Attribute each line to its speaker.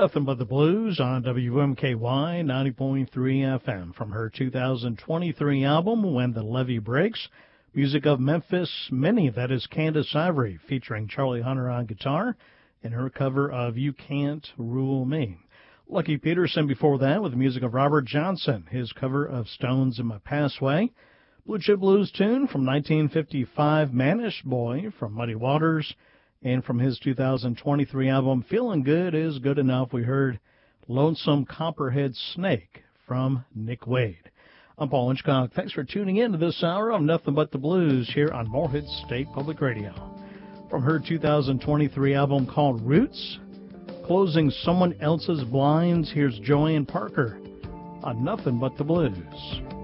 Speaker 1: Nothing But the Blues on WMKY 90.3 FM from her 2023 album, When the Levee Breaks. Music of Memphis Minnie, that is Candace Ivory, featuring Charlie Hunter on guitar, and her cover of You Can't Rule Me. Lucky Peterson before that with the music of Robert Johnson, his cover of Stones in My Passway. Blue Chip Blues tune from 1955, Manish Boy from Muddy Waters. And from his 2023 album, Feeling Good Is Good Enough, we heard Lonesome Copperhead Snake from Nick Wade. I'm Paul Hitchcock. Thanks for tuning in to this hour of Nothing But the Blues here on Morehead State Public Radio. From her 2023 album called Roots, closing someone else's blinds, here's Joanne Parker on Nothing But the Blues.